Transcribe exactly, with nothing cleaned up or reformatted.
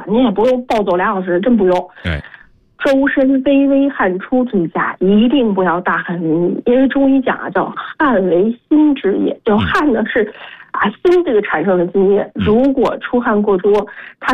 您也不用暴走俩小时，真不用。 哎， 周身微微汗出最佳，一定不要大汗淋漓，因为中医讲啊，叫汗为心之液，就汗呢是啊心这个产生的津液，如果出汗过多，它